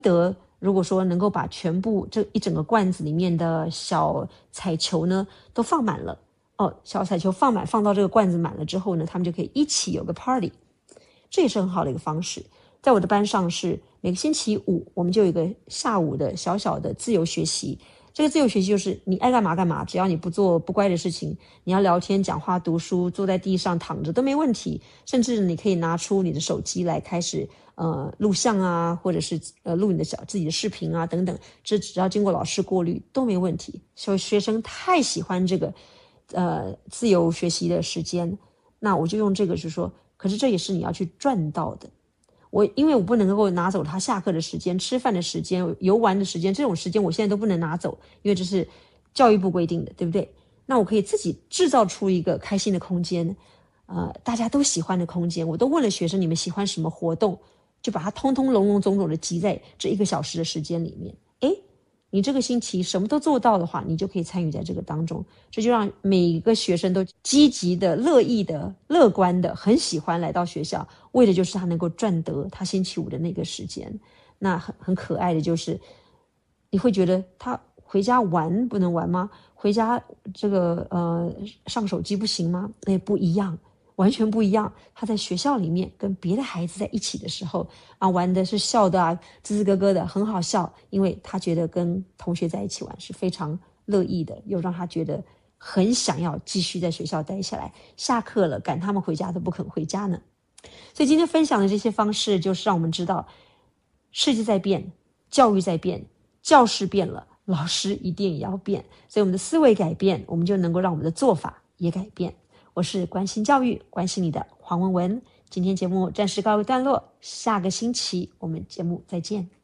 得如果说能够把全部这一整个罐子里面的小彩球呢都放满了小彩球放满，放到这个罐子满了之后呢，他们就可以一起有个 party， 这也是很好的一个方式。在我的班上是每个星期五我们就有一个下午的小小的自由学习，这个自由学习就是你爱干嘛干嘛，只要你不做不乖的事情，你要聊天讲话读书坐在地上躺着都没问题，甚至你可以拿出你的手机来开始录像啊，或者是录你的自己的视频啊等等，这只要经过老师过滤都没问题。所以学生太喜欢这个自由学习的时间，那我就用这个是说，可是这也是你要去赚到的。因为我不能够拿走他下课的时间、吃饭的时间、游玩的时间，这种时间我现在都不能拿走，因为这是教育部规定的，对不对？那我可以自己制造出一个开心的空间，大家都喜欢的空间。我都问了学生你们喜欢什么活动，就把它通通笼笼总总的集在这1个小时的时间里面。你这个星期什么都做到的话，你就可以参与在这个当中，这就让每一个学生都积极的、乐意的、乐观的，很喜欢来到学校，为的就是他能够赚得他星期五的那个时间。那很可爱的就是，你会觉得他回家玩不能玩吗？回家这个上手机不行吗？不一样。完全不一样，他在学校里面跟别的孩子在一起的时候玩的是笑的吱吱咯咯的，很好笑，因为他觉得跟同学在一起玩是非常乐意的，又让他觉得很想要继续在学校待下来，下课了赶他们回家都不肯回家呢。所以今天分享的这些方式就是让我们知道世界在变，教育在变，教室变了，老师一定也要变，所以我们的思维改变，我们就能够让我们的做法也改变。我是关心教育、关心你的黄文文。今天节目暂时告一段落，下个星期我们节目再见。